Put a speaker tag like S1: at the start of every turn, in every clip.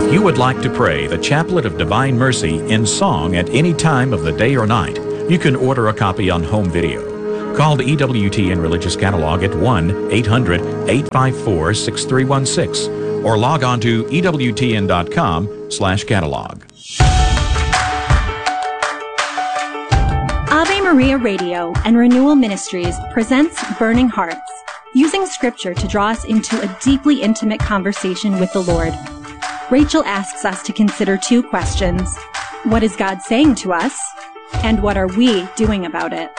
S1: If you would like to pray the Chaplet of Divine Mercy in song at any time of the day or night, you can order a copy on home video. Call the EWTN Religious Catalog at 1-800-854-6316 or log on to EWTN.com/catalog.
S2: Ave Maria Radio and Renewal Ministries presents Burning Hearts, using Scripture to draw us into a deeply intimate conversation with the Lord. Rachel asks us to consider two questions. What is God saying to us? And what are we doing about it?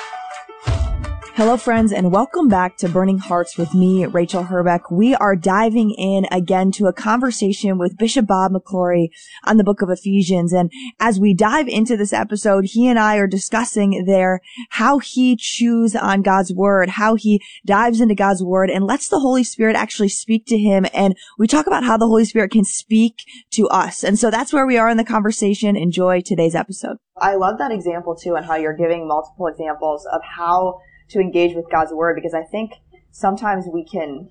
S3: Hello, friends, and welcome back to Burning Hearts with me, Rachel Herbeck. We are diving in again to a conversation with Bishop Bob McClory on the book of Ephesians. And as we dive into this episode, he and I are discussing there how he chews on God's word, how he dives into God's word and lets the Holy Spirit actually speak to him. And we talk about how the Holy Spirit can speak to us. And so that's where we are in the conversation. Enjoy today's episode.
S4: I love that example too, and how you're giving multiple examples of how to engage with God's word, because I think sometimes we can,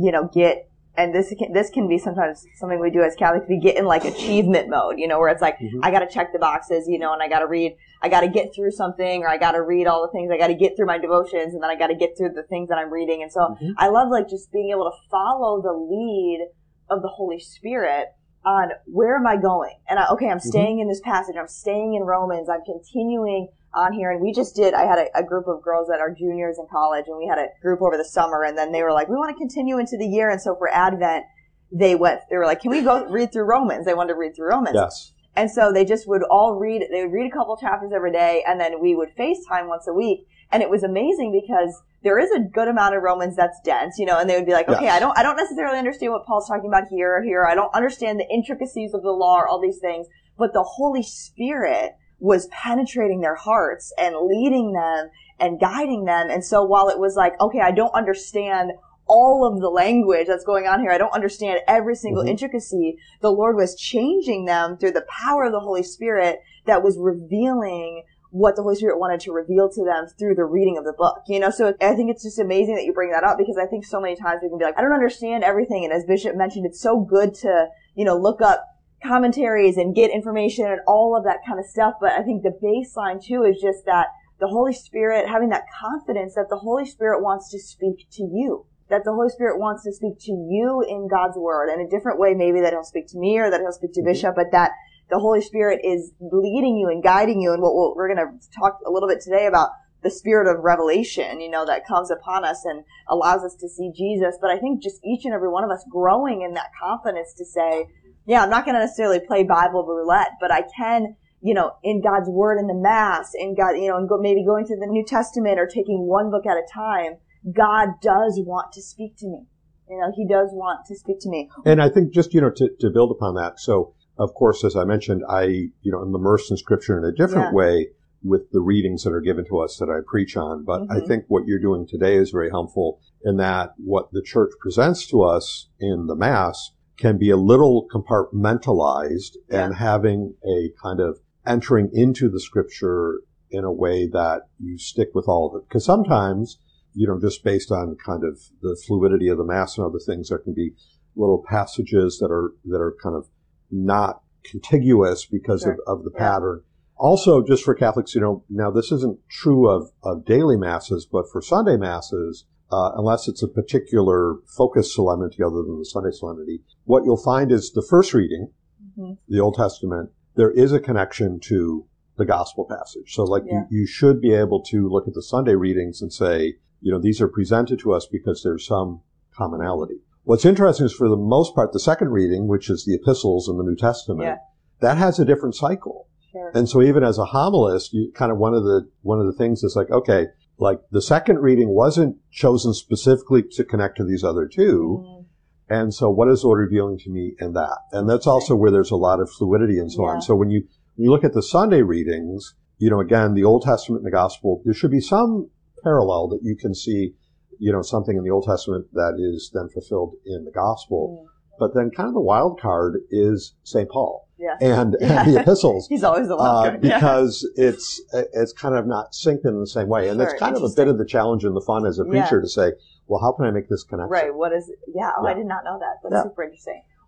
S4: get, and this can be sometimes something we do as Catholics, we get in like achievement mode, where it's like, I gotta check the boxes, and I gotta get through something, or I gotta read all the things, I gotta get through my devotions, and then I gotta get through the things that I'm reading. And so I love like just being able to follow the lead of the Holy Spirit on where am I going? And I'm staying in this passage, I'm staying in Romans, I'm continuing on here. And I had a group of girls that are juniors in college, and we had a group over the summer, and then they were like, we want to continue into the year. And so for Advent, they were like, can we go read through Romans? They wanted to read through Romans.
S5: Yes.
S4: And so they just would they would read a couple chapters every day, and then we would FaceTime once a week. And it was amazing because there is a good amount of Romans that's dense, and they would be like, okay, yes. I don't necessarily understand what Paul's talking about here or here. I don't understand the intricacies of the law or all these things, but the Holy Spirit was penetrating their hearts and leading them and guiding them. And so while it was like, okay, I don't understand all of the language that's going on here, I don't understand every single intricacy, the Lord was changing them through the power of the Holy Spirit that was revealing what the Holy Spirit wanted to reveal to them through the reading of the book. So I think it's just amazing that you bring that up, because I think so many times we can be like, I don't understand everything. And as Bishop mentioned, it's so good to, look up commentaries and get information and all of that kind of stuff. But I think the baseline too is just that the Holy Spirit, having that confidence that the Holy Spirit wants to speak to you, that the Holy Spirit wants to speak to you in God's word in a different way, maybe that he'll speak to me or that he'll speak to Bishop, but that the Holy Spirit is leading you and guiding you. And we're going to talk a little bit today about the spirit of revelation, that comes upon us and allows us to see Jesus. But I think just each and every one of us growing in that confidence to say, yeah, I'm not going to necessarily play Bible roulette, but I can, in God's word in the Mass, in God, and maybe going through the New Testament or taking one book at a time, God does want to speak to me. He does want to speak to me.
S5: And I think just, to build upon that. So, of course, as I mentioned, am immersed in Scripture in a different way with the readings that are given to us that I preach on. But I think what you're doing today is very helpful in that what the church presents to us in the Mass can be a little compartmentalized and having a kind of entering into the Scripture in a way that you stick with all of it. Because sometimes, just based on kind of the fluidity of the Mass and other things, there can be little passages that are kind of not contiguous because of the pattern. Also, just for Catholics, now this isn't true of daily Masses, but for Sunday Masses, unless it's a particular focused solemnity other than the Sunday solemnity, what you'll find is the first reading, the Old Testament, there is a connection to the gospel passage. So you should be able to look at the Sunday readings and say, these are presented to us because there's some commonality. What's interesting is for the most part, the second reading, which is the epistles in the New Testament, that has a different cycle.
S4: Sure.
S5: And so even as a homilist, you kind of one of the things is like, okay, like the second reading wasn't chosen specifically to connect to these other two. And so what is the Lord revealing to me in that? And that's also where there's a lot of fluidity and so on. So when you look at the Sunday readings, again, the Old Testament and the Gospel, there should be some parallel that you can see, something in the Old Testament that is then fulfilled in the Gospel. But then kind of the wild card is St. Paul. And the epistles.
S4: He's always the wild card.
S5: Because it's kind of not synced in the same way. And it's kind of a bit of the challenge and the fun as a preacher to say, well, how can I make this connection?
S4: Right. What is, I did not know that. That's super interesting.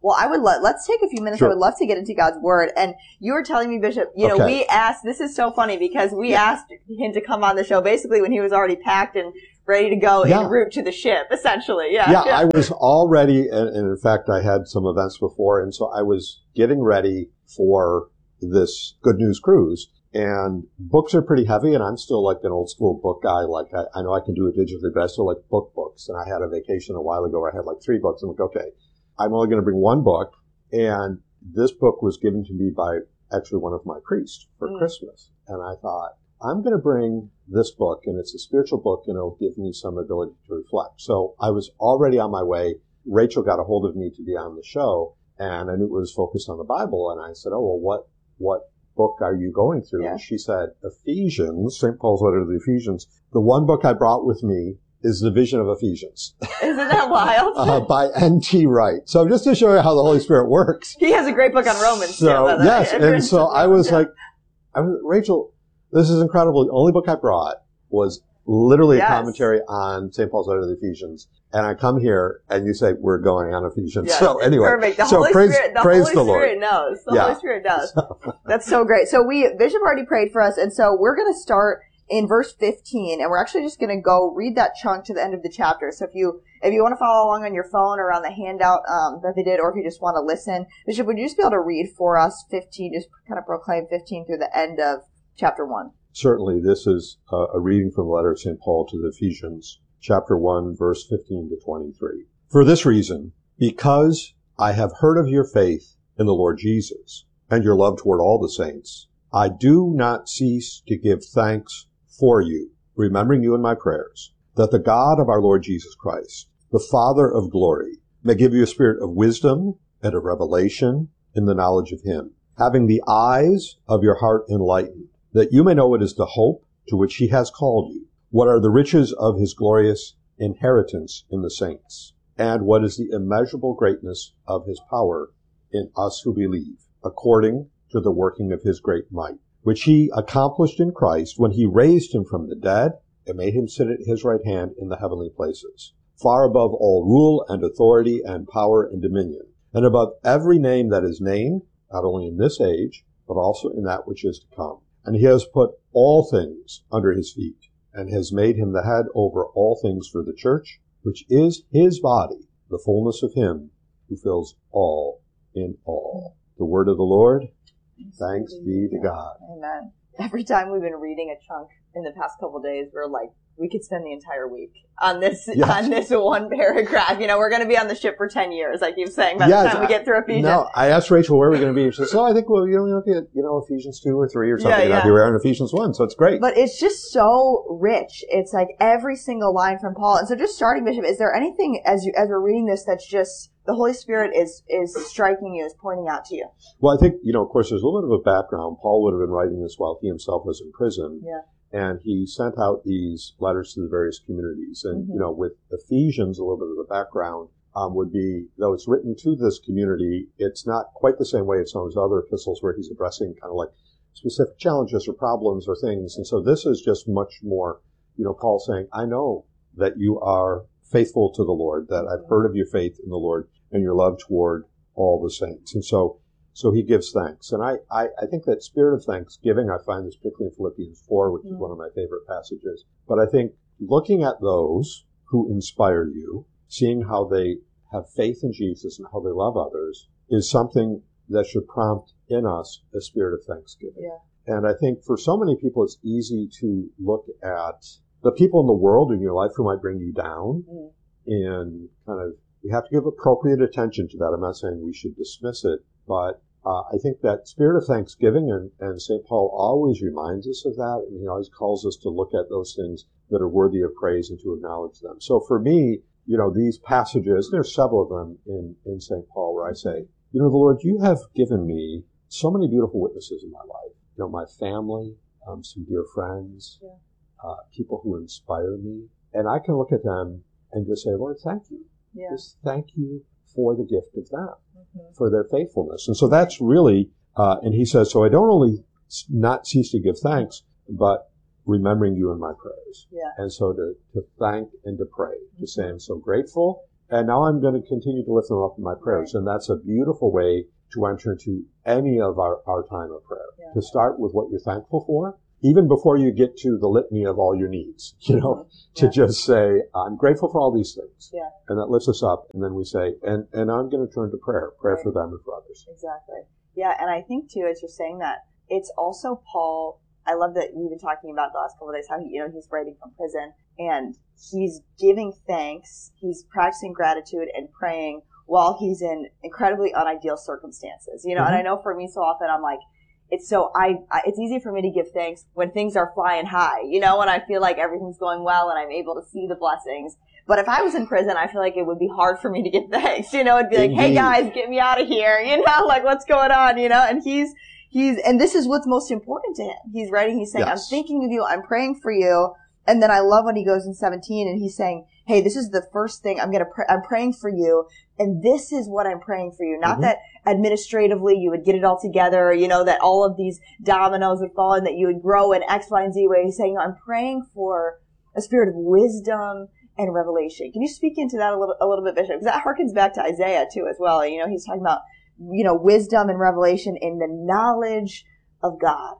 S4: Well, let's take a few minutes.
S5: Sure.
S4: I would love to get into God's Word. And you were telling me, Bishop, you know, we asked, this is so funny because we asked him to come on the show basically when he was already packed and ready to go en route to the ship, essentially. Yeah,
S5: I was all ready. And in fact, I had some events before. And so I was getting ready for this Good News Cruise. And books are pretty heavy, and I'm still like an old school book guy. Like, I know I can do it digitally, but I still like books. And I had a vacation a while ago where I had like 3 books. I'm like, okay, I'm only going to bring 1 book. And this book was given to me by actually one of my priests for Christmas. And I thought, I'm going to bring this book, and it's a spiritual book, and it'll give me some ability to reflect. So I was already on my way. Rachel got a hold of me to be on the show, and I knew it was focused on the Bible. And I said, oh, well, what book are you going through? And she said, Ephesians, St. Paul's letter to the Ephesians. The one book I brought with me is The Vision of Ephesians.
S4: Isn't that wild?
S5: By N.T. Wright. So just to show you how the Holy Spirit works.
S4: He has a great book on Romans.
S5: So,
S4: too,
S5: yes. And so I was like, Rachel, this is incredible. The only book I brought was literally a commentary on St. Paul's letter to the Ephesians. And I come here and you say, we're going on Ephesians. Yes, so anyway.
S4: Perfect. The Holy Spirit knows. The Holy Spirit does. That's so great. So Bishop already prayed for us. And so we're going to start in verse 15. And we're actually just going to go read that chunk to the end of the chapter. So if you want to follow along on your phone or on the handout, that they did, or if you just want to listen, Bishop, would you just be able to read for us 15, just kind of proclaim 15 through the end of chapter 1?
S5: Certainly. This is a reading from the letter of St. Paul to the Ephesians, chapter 1, verse 15 to 23. For this reason, because I have heard of your faith in the Lord Jesus and your love toward all the saints, I do not cease to give thanks for you, remembering you in my prayers, that the God of our Lord Jesus Christ, the Father of glory, may give you a spirit of wisdom and of revelation in the knowledge of him, having the eyes of your heart enlightened, that you may know what is the hope to which he has called you, what are the riches of his glorious inheritance in the saints, and what is the immeasurable greatness of his power in us who believe, according to the working of his great might, which he accomplished in Christ when he raised him from the dead and made him sit at his right hand in the heavenly places, far above all rule and authority and power and dominion, and above every name that is named, not only in this age, but also in that which is to come. And he has put all things under his feet, and has made him the head over all things for the church, which is his body, the fullness of him who fills all in all. The word of the Lord. Thanks be to God.
S4: Amen. Every time we've been reading a chunk in the past couple of days, we're like, we could spend the entire week on this one paragraph. You know, we're going to be on the ship for 10 years, I keep saying, by the time we get through Ephesians.
S5: No, I asked Rachel where we're going to be. She said, I think, well, look at, Ephesians 2 or 3 or something. Yeah. Here we are in Ephesians 1, so it's great.
S4: But it's just so rich. It's like every single line from Paul. And so just starting, Bishop, is there anything as we're reading this that's just the Holy Spirit is striking you, is pointing out to you?
S5: Well, I think, of course, there's a little bit of a background. Paul would have been writing this while he himself was in prison. Yeah. And he sent out these letters to the various communities. And, with Ephesians, a little bit of the background would be, though it's written to this community, it's not quite the same way as some of his other epistles where he's addressing kind of like specific challenges or problems or things. And so this is just much more, Paul saying, I know that you are faithful to the Lord, that I've heard of your faith in the Lord and your love toward all the saints. And so he gives thanks. And I think that spirit of thanksgiving, I find this particularly in Philippians 4, which is one of my favorite passages. But I think looking at those who inspire you, seeing how they have faith in Jesus and how they love others, is something that should prompt in us a spirit of thanksgiving. Yeah. And I think for so many people, it's easy to look at the people in the world in your life who might bring you down and kind of, we have to give appropriate attention to that. I'm not saying we should dismiss it, but I think that spirit of thanksgiving, and St. Paul always reminds us of that, and he always calls us to look at those things that are worthy of praise and to acknowledge them. So for me, these passages, there's several of them in St. Paul where I say, the Lord, you have given me so many beautiful witnesses in my life. My family, some dear friends, people who inspire me, and I can look at them and just say, Lord, thank you. Yeah. Just thank you for the gift of them, for their faithfulness. And so that's really, and he says, so I don't only not cease to give thanks, but remembering you in my prayers. Yeah. And so to thank and to pray, to say I'm so grateful And now I'm going to continue to lift them up in my prayers. And that's a beautiful way to enter into any of our time of prayer. Yeah. To start with what you're thankful for, even before you get to the litany of all your needs, to just say, I'm grateful for all these things. Yeah. And that lifts us up. And then we say, and I'm going to turn to prayer for them and for others.
S4: Exactly. Yeah. And I think too, as you're saying that, it's also Paul. I love that we've been talking about the last couple of days, how he's writing from prison and he's giving thanks. He's practicing gratitude and praying while he's in incredibly unideal circumstances, and I know for me so often I'm like, it's easy for me to give thanks when things are flying high, when I feel like everything's going well and I'm able to see the blessings. But if I was in prison, I feel like it would be hard for me to give thanks, it'd be like, hey guys, get me out of here, like what's going on, and and this is what's most important to him. He's writing, he's saying, yes. I'm thinking of you, I'm praying for you. And then I love when he goes in 17 and he's saying, hey, this is the first thing I'm praying for you. And this is what I'm praying for you. Not that administratively you would get it all together, that all of these dominoes would fall and that you would grow in X, Y, and Z way. He's saying, no, I'm praying for a spirit of wisdom and revelation. Can you speak into that a little bit, Bishop? Because that harkens back to Isaiah too as well. He's talking about, wisdom and revelation in the knowledge of God,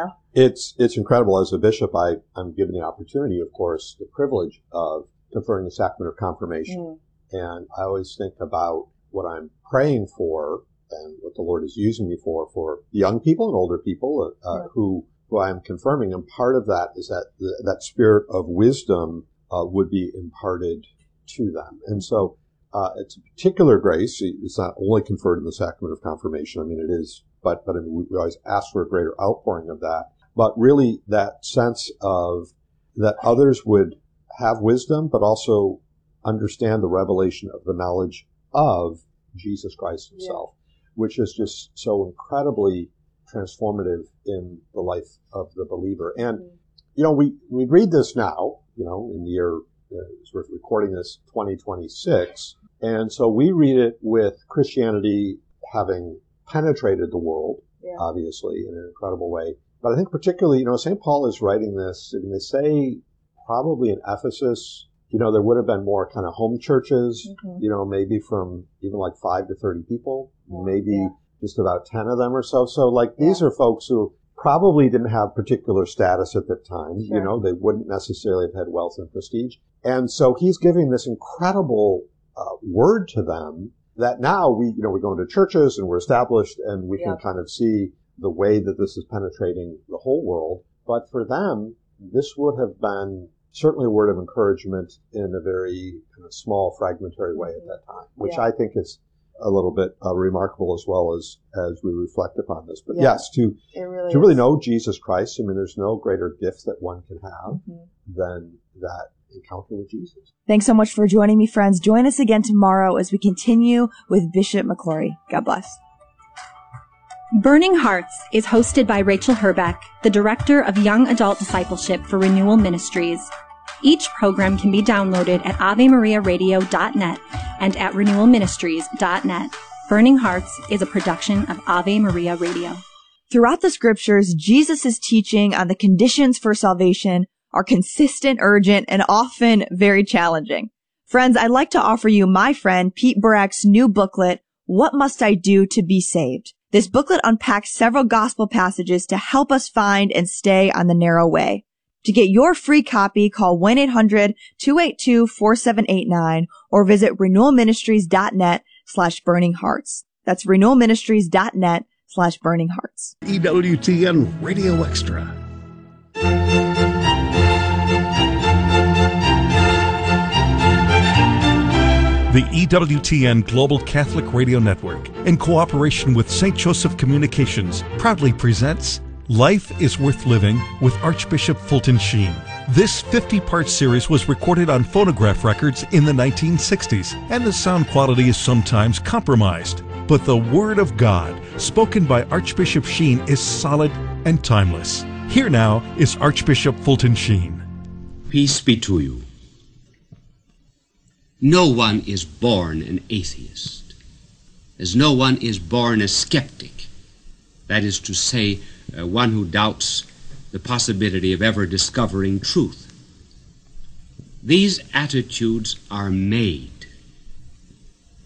S4: It's
S5: incredible. As a bishop, I'm given the opportunity, of course, the privilege of conferring the sacrament of confirmation. And I always think about what I'm praying for and what the Lord is using me for young people and older people who I'm confirming. And part of that is that spirit of wisdom would be imparted to them. And so it's a particular grace. It's not only conferred in the sacrament of confirmation. I mean, it is, but I mean, we always ask for a greater outpouring of that. But really that sense of that others would have wisdom, but also understand the revelation of the knowledge of Jesus Christ himself, which is just so incredibly transformative in the life of the believer. And, we read this now, in the year, we're recording this 2026. And so we read it with Christianity having penetrated the world, obviously, in an incredible way. But I think particularly, St. Paul is writing this, and they say probably in Ephesus, there would have been more kind of home churches, maybe from even like 5 to 30 people, maybe just about 10 of them or so. So these are folks who probably didn't have particular status at that time. Sure. They wouldn't necessarily have had wealth and prestige. And so he's giving this incredible word to them that now we go into churches and we're established and we can kind of see the way that this is penetrating the whole world. But for them, this would have been certainly a word of encouragement in a very kind of small, fragmentary way at that time, which I think is a little bit remarkable as well as we reflect upon this. But yes, to really know Jesus Christ, I mean, there's no greater gift that one can have than that encounter with Jesus.
S3: Thanks so much for joining me, friends. Join us again tomorrow as we continue with Bishop McClory. God bless.
S2: Burning Hearts is hosted by Rachel Herbeck, the Director of Young Adult Discipleship for Renewal Ministries. Each program can be downloaded at AveMariaRadio.net and at RenewalMinistries.net. Burning Hearts is a production of Ave Maria Radio.
S3: Throughout the scriptures, Jesus' teaching on the conditions for salvation are consistent, urgent, and often very challenging. Friends, I'd like to offer you my friend Pete Burak's new booklet, What Must I Do to Be Saved? This booklet unpacks several gospel passages to help us find and stay on the narrow way. To get your free copy, call 1-800-282-4789 or visit renewalministries.net/burninghearts. That's renewalministries.net/burninghearts.
S6: EWTN Radio Extra. The EWTN Global Catholic Radio Network, in cooperation with St. Joseph Communications, proudly presents Life is Worth Living with Archbishop Fulton Sheen. This 50-part series was recorded on phonograph records in the 1960s, and the sound quality is sometimes compromised. But the Word of God, spoken by Archbishop Sheen, is solid and timeless. Here now is Archbishop Fulton Sheen.
S7: Peace be to you. No one is born an atheist, as no one is born a skeptic. That is to say, one who doubts the possibility of ever discovering truth. These attitudes are made.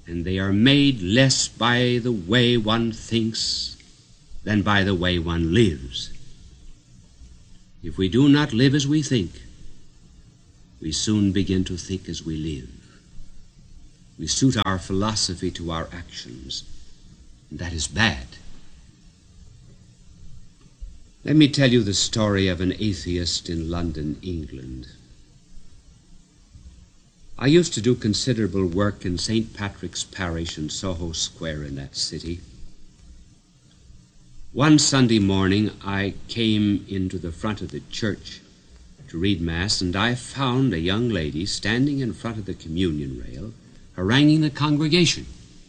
S7: and they are made less by the way one thinks than by the way one lives. If we do not live as we think, we soon begin to think as we live. We suit our philosophy to our actions, and that is bad. Let me tell you the story of an atheist in London, England. I used to do considerable work in St. Patrick's Parish in Soho Square in that city. One Sunday morning I came into the front of the church to read Mass, and I found a young lady standing in front of the communion rail haranguing the congregation.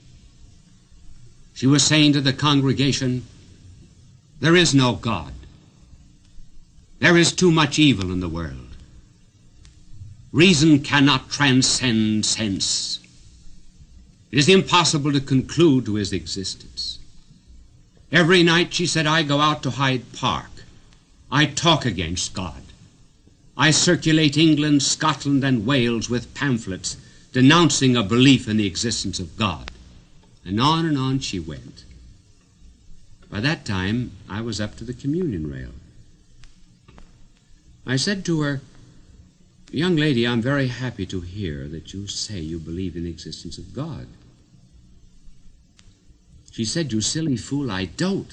S7: She was saying to the congregation, "There is no God. There is too much evil in the world. Reason cannot transcend sense. It is impossible to conclude to his existence. Every night," she said, "I go out to Hyde Park. I talk against God. I circulate England, Scotland, and Wales with pamphlets denouncing a belief in the existence of God." And on she went. By that time, I was up to the communion rail. I said to her, "Young lady, I'm very happy to hear that you say you believe in the existence of God." She said, "You silly fool, I don't."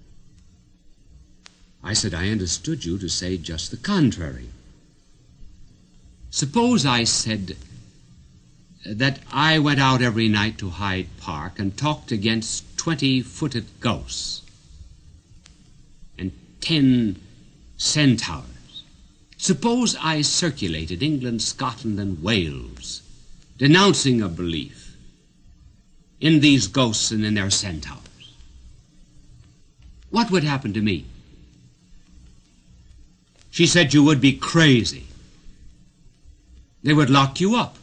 S7: I said, "I understood you to say just the contrary. Suppose," I said, "that I went out every night to Hyde Park and talked against 20-footed ghosts and 10 centaurs. Suppose I circulated England, Scotland, and Wales, denouncing a belief in these ghosts and in their centaurs. What would happen to me?" She said, "You would be crazy. They would lock you up."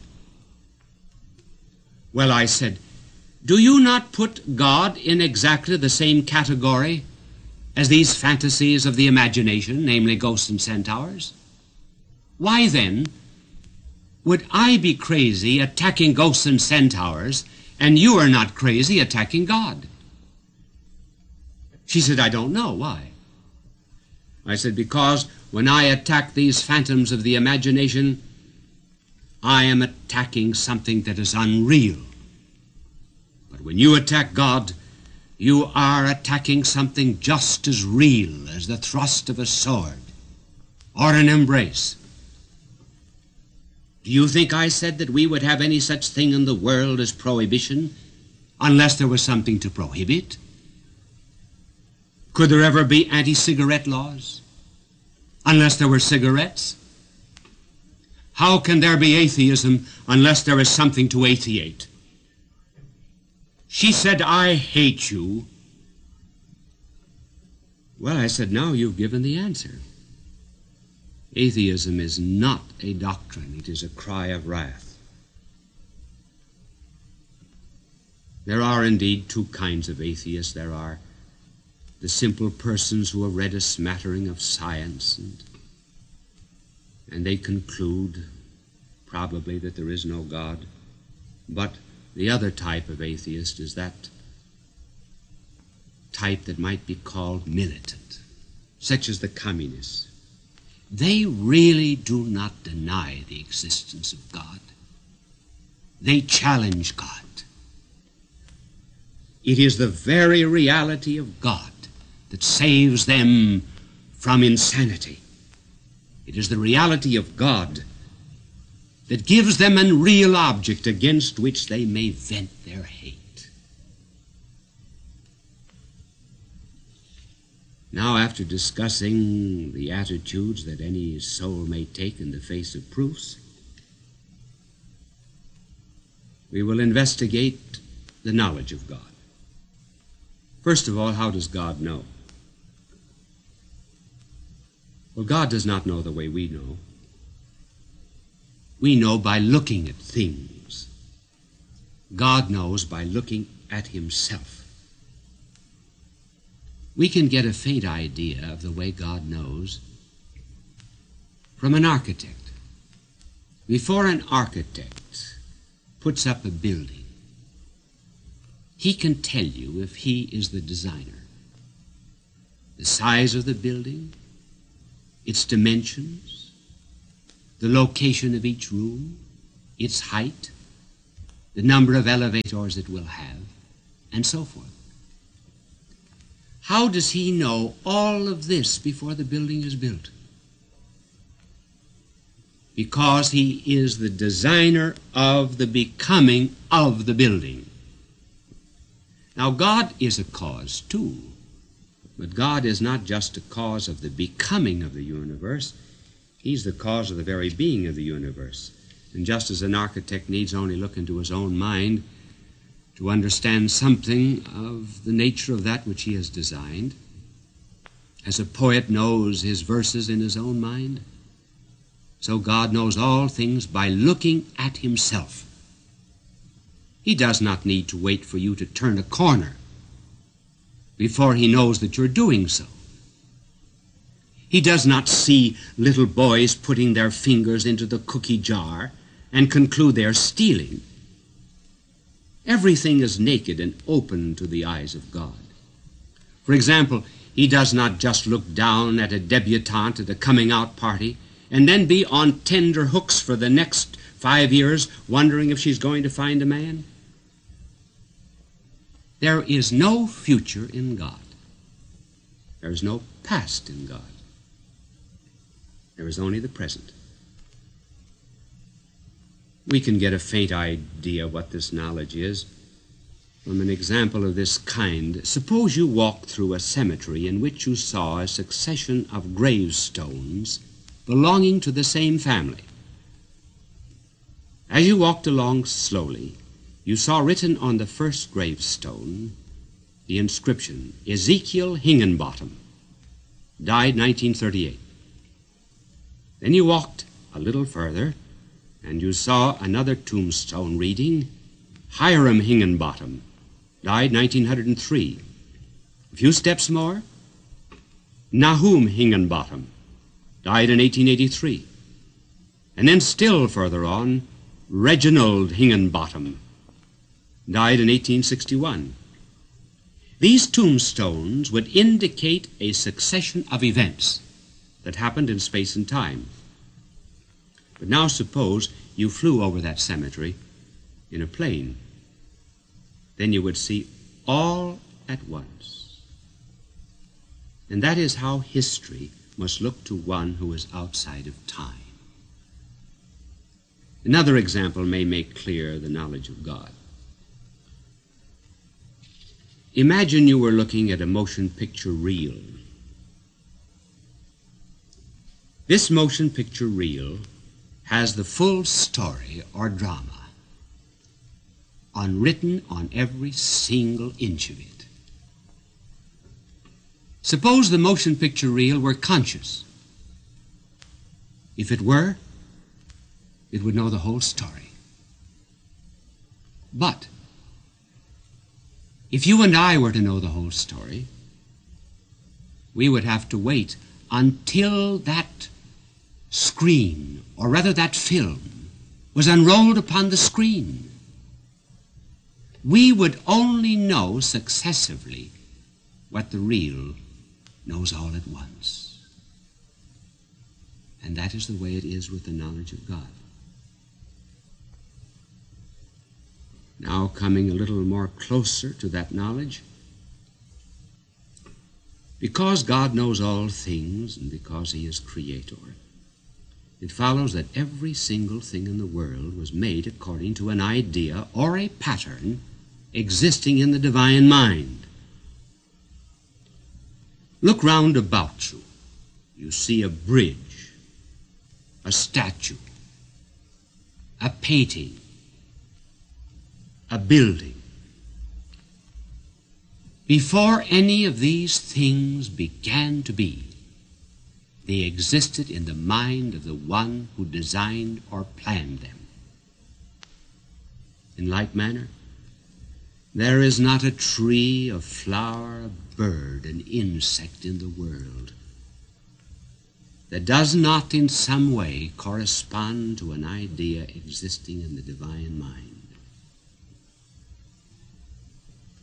S7: Well, I said, "Do you not put God in exactly the same category as these fantasies of the imagination, namely ghosts and centaurs? Why then would I be crazy attacking ghosts and centaurs, and you are not crazy attacking God?" She said, "I don't know. Why?" I said, "Because when I attack these phantoms of the imagination, I am attacking something that is unreal. But when you attack God, you are attacking something just as real as the thrust of a sword or an embrace. Do you think I said that we would have any such thing in the world as prohibition unless there was something to prohibit? Could there ever be anti-cigarette laws unless there were cigarettes? How can there be atheism unless there is something to atheate?" She said, "I hate you." Well, I said, "Now you've given the answer. Atheism is not a doctrine. It is a cry of wrath. There are indeed two kinds of atheists. There are the simple persons who have read a smattering of science, and they conclude probably that there is no God. But the other type of atheist is that type that might be called militant, such as the communists. They really do not deny the existence of God. They challenge God. It is the very reality of God that saves them from insanity. It is the reality of God that gives them a real object against which they may vent their hate. Now, after discussing the attitudes that any soul may take in the face of proofs, we will investigate the knowledge of God. First of all, how does God know? Well, God does not know the way we know. We know by looking at things. God knows by looking at himself. We can get a faint idea of the way God knows from an architect. Before an architect puts up a building, He can tell you if he is the designer. The size of the building, its dimensions, the location of each room, its height, the number of elevators it will have, and so forth. How does he know all of this before the building is built? Because he is the designer of the becoming of the building. Now, God is a cause, too. But God is not just a cause of the becoming of the universe. He's the cause of the very being of the universe. And just as an architect needs only look into his own mind to understand something of the nature of that which he has designed, as a poet knows his verses in his own mind, so God knows all things by looking at himself. He does not need to wait for you to turn a corner before he knows that you're doing so. He does not see little boys putting their fingers into the cookie jar and conclude they are stealing. Everything is naked and open to the eyes of God. For example, he does not just look down at a debutante at a coming-out party and then be on tender hooks for the next 5 years wondering if she's going to find a man. There is no future in God. There is no past in God. There is only the present. We can get a faint idea what this knowledge is from an example of this kind. Suppose you walked through a cemetery in which you saw a succession of gravestones belonging to the same family. As you walked along slowly, you saw written on the first gravestone the inscription, Ezekiel Hingenbottom, died 1938. Then you walked a little further, and you saw another tombstone reading, Hiram Hingenbottom, died 1903. A few steps more, Nahum Hingenbottom, died in 1883. And then still further on, Reginald Hingenbottom, died in 1861. These tombstones would indicate a succession of events that happened in space and time. But now suppose you flew over that cemetery in a plane. Then you would see all at once. And that is how history must look to one who is outside of time. Another example may make clear the knowledge of God. Imagine you were looking at a motion picture reel. This motion picture reel has the full story or drama unwritten on every single inch of it. Suppose the motion picture reel were conscious. If it were, it would know the whole story. But if you and I were to know the whole story, we would have to wait until that screen, or rather that film, was unrolled upon the screen. We would only know successively what the reel knows all at once. And that is the way it is with the knowledge of God. Now coming a little more closer to that knowledge, because God knows all things and because he is creator, it follows that every single thing in the world was made according to an idea or a pattern existing in the divine mind. Look round about you. You see a bridge, a statue, a painting, a building. Before any of these things began to be, they existed in the mind of the one who designed or planned them. In like manner, there is not a tree, a flower, a bird, an insect in the world that does not in some way correspond to an idea existing in the divine mind.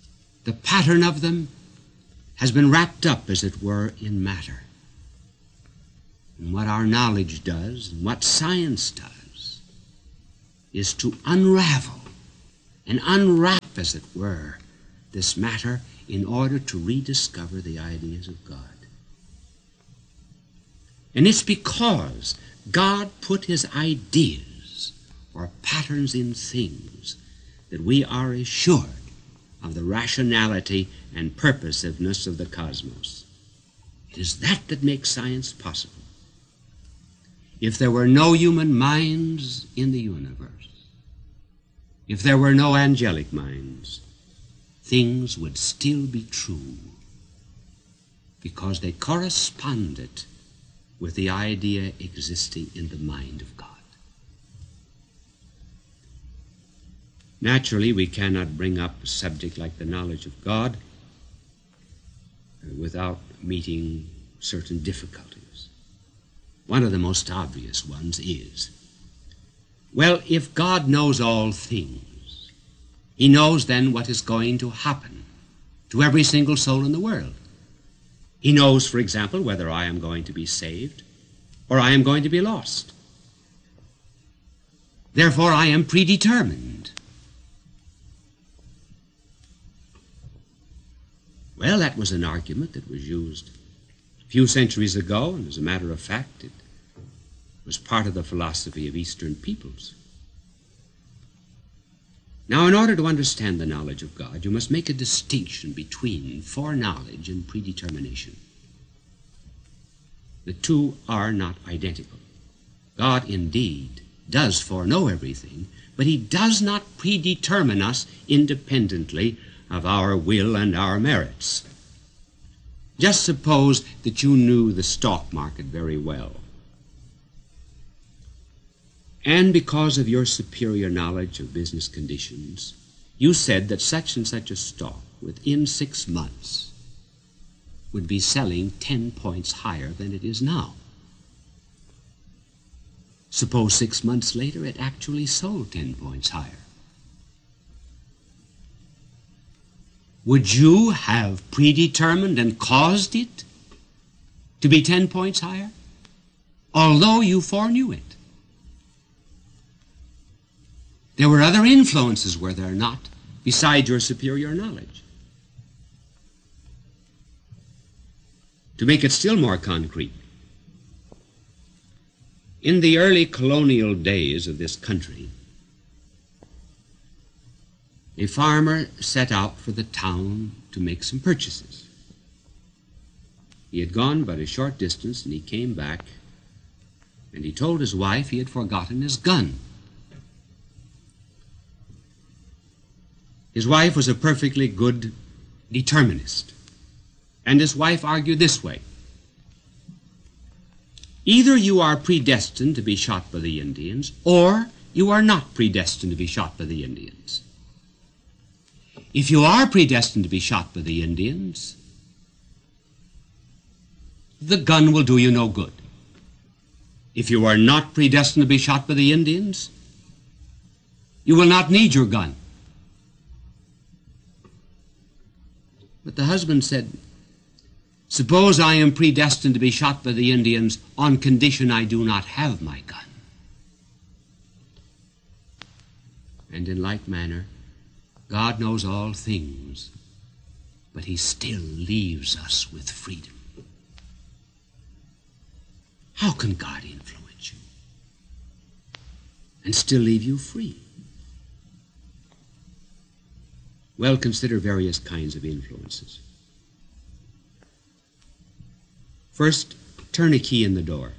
S7: The pattern of them has been wrapped up, as it were, in matter. And what our knowledge does, and what science does, is to unravel and unwrap, as it were, this matter in order to rediscover the ideas of God. And it's because God put his ideas or patterns in things that we are assured of the rationality and purposiveness of the cosmos. It is that that makes science possible. If there were no human minds in the universe, if there were no angelic minds, things would still be true because they corresponded with the idea existing in the mind of God. Naturally, we cannot bring up a subject like the knowledge of God without meeting certain difficulties. One of the most obvious ones is, well, if God knows all things, he knows then what is going to happen to every single soul in the world. He knows, for example, whether I am going to be saved or I am going to be lost. Therefore, I am predetermined. Well, that was an argument that was used a few centuries ago, and as a matter of fact, it was part of the philosophy of Eastern peoples. Now, in order to understand the knowledge of God, you must make a distinction between foreknowledge and predetermination. The two are not identical. God, indeed, does foreknow everything, but he does not predetermine us independently of our will and our merits. Just suppose that you knew the stock market very well, and because of your superior knowledge of business conditions, you said that such and such a stock within 6 months would be selling 10 points higher than it is now. Suppose 6 months later it actually sold 10 points higher. Would you have predetermined and caused it to be 10 points higher, although you foreknew it? There were other influences, were there not, besides your superior knowledge? To make it still more concrete, in the early colonial days of this country, a farmer set out for the town to make some purchases. He had gone but a short distance, and he came back, and he told his wife he had forgotten his gun. His wife was a perfectly good determinist, and his wife argued this way: either you are predestined to be shot by the Indians, or you are not predestined to be shot by the Indians. If you are predestined to be shot by the Indians, the gun will do you no good. If you are not predestined to be shot by the Indians, you will not need your gun. But the husband said, suppose I am predestined to be shot by the Indians on condition I do not have my gun. And in like manner, God knows all things, but he still leaves us with freedom. How can God influence you and still leave you free? Well, consider various kinds of influences. First, turn a key in the door.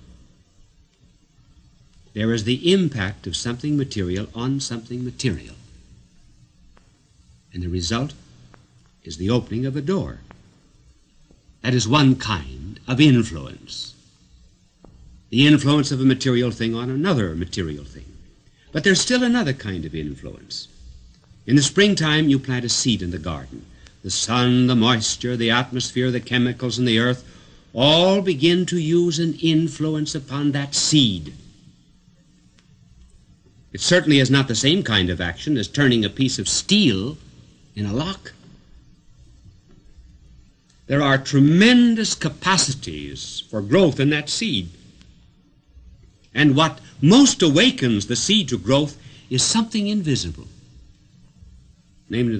S7: There is the impact of something material on something material, and the result is the opening of a door. That is one kind of influence, the influence of a material thing on another material thing. But there's still another kind of influence. In the springtime, you plant a seed in the garden. The sun, the moisture, the atmosphere, the chemicals in the earth all begin to use an influence upon that seed. It certainly is not the same kind of action as turning a piece of steel in a lock. There are tremendous capacities for growth in that seed. And what most awakens the seed to growth is something invisible, namely